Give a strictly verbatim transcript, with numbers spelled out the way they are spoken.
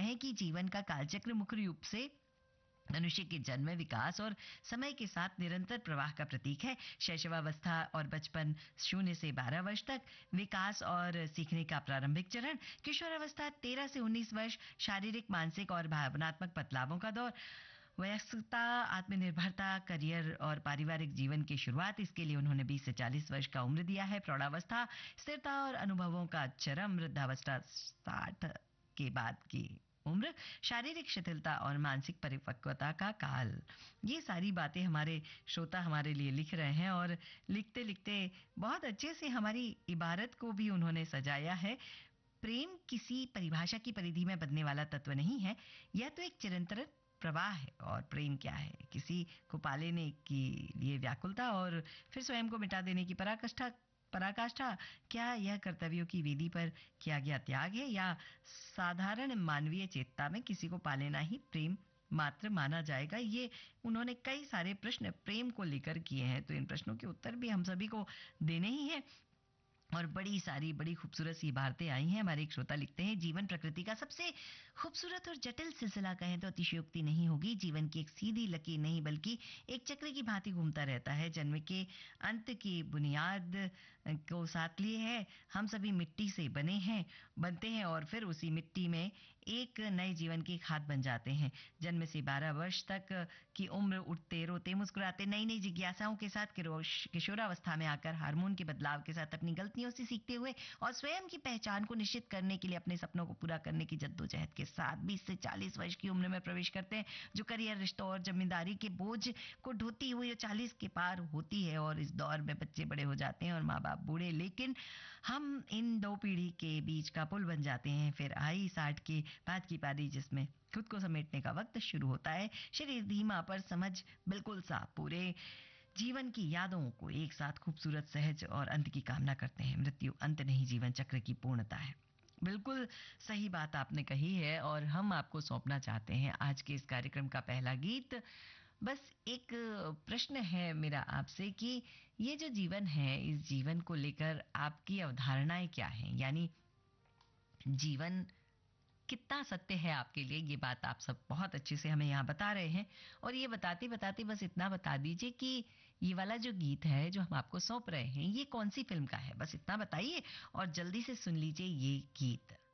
है कि जीवन का कालचक्र मुख्य रूप से मनुष्य के जन्म, विकास और समय के साथ निरंतर प्रवाह का प्रतीक है। शैशवावस्था और बचपन, शून्य से बारह वर्ष तक विकास और सीखने का प्रारंभिक चरण, किशोरावस्था तेरह से उन्नीस वर्ष शारीरिक, मानसिक और भावनात्मक बदलावों का दौर, वयस्कता, आत्मनिर्भरता, करियर और पारिवारिक जीवन की शुरुआत, इसके लिए उन्होंने बीस से चालीस वर्ष का उम्र दिया है। प्रौढ़ावस्था, स्थिरता और अनुभवों का चरम, वृद्धावस्था साठ के बाद की उम्र, शारीरिक शिथिलता और मानसिक परिपक्वता का काल। ये सारी बातें हमारे श्रोता हमारे लिए लिख रहे हैं और लिखते लिखते बहुत अच्छे से हमारी इबारत को भी उन्होंने सजाया है। प्रेम किसी परिभाषा की परिधि में बदलने वाला तत्व नहीं है, यह तो एक चिरंतन प्रवाह है। और प्रेम क्या है? किसी को पा लेने के लिए व्याकुलता और फिर स्वयं को मिटा देने की पराकाष्ठा पराकाष्ठा क्या यह कर्तव्यों की वेदी पर किया गया त्याग है, या साधारण मानवीय चेतना में किसी को पा लेना ही प्रेम मात्र माना जाएगा? ये उन्होंने कई सारे प्रश्न प्रेम को लेकर किए हैं, तो इन प्रश्नों के उत्तर भी हम सभी को देने ही हैं। और बड़ी सारी बड़ी खूबसूरत सी इबारतें आई हैं। हमारे एक श्रोता लिखते हैं, जीवन प्रकृति का सबसे खूबसूरत और जटिल सिलसिला कहें तो अतिशयोक्ति नहीं होगी। जीवन की एक सीधी लकीर नहीं बल्कि एक चक्र की भांति घूमता रहता है। जन्म के अंत की बुनियाद को साथ लिए है। हम सभी मिट्टी से बने हैं बनते हैं और फिर उसी मिट्टी में एक नए जीवन की खाद बन जाते हैं। जन्म से बारह वर्ष तक की उम्र उठते, रोते, मुस्कुराते, नई नई जिज्ञासाओं के साथ किशोरावस्था में आकर हार्मोन के बदलाव के साथ अपनी गलतियों से सीखते हुए और स्वयं की पहचान को निश्चित करने के लिए अपने सपनों को पूरा करने की जद्दोजहद के साथ बीस से चालीस वर्ष की उम्र में प्रवेश करते हैं, जो करियर, रिश्तों और जिम्मेदारी के बोझ को ढोती हुई चालीस के पार होती है। और इस दौर में बच्चे बड़े हो जाते हैं और माँ बाप बूढ़े, लेकिन हम इन दो पीढ़ी के बीच का पुल बन जाते हैं। फिर आई साठ के बाद की पारी, जिसमें खुद को समेटने का वक्त शुरू होता है। शरीर धीमा पर समझ बिल्कुल साफ, पूरे जीवन की यादों को एक साथ खूबसूरत, सहज और अंत की कामना करते हैं। मृत्यु अंत नहीं, जीवन चक्र की पूर्णता है। बिल्कुल सही बात आपने कही है और हम आपको सौंपना चाहते हैं आज के इस कार्यक्रम का पहला गीत। बस एक प्रश्न है मेरा आपसे कि ये जो जीवन है, इस जीवन को लेकर आपकी अवधारणाएं क्या हैं? यानी जीवन कितना सत्य है आपके लिए, ये बात आप सब बहुत अच्छे से हमें यहाँ बता रहे हैं। और ये बताते बताते बस इतना बता दीजिए कि ये वाला जो गीत है जो हम आपको सौंप रहे हैं, ये कौन सी फिल्म का है? बस इतना बताइए और जल्दी से सुन लीजिए ये गीत।